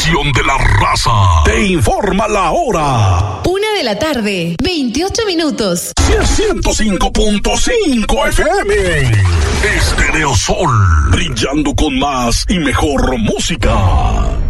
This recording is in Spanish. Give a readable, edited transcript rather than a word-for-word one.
estación de la raza. Te informa la hora. 1:00 PM, 28 minutos. 105.5 FM. Estereosol, brillando con más y mejor música.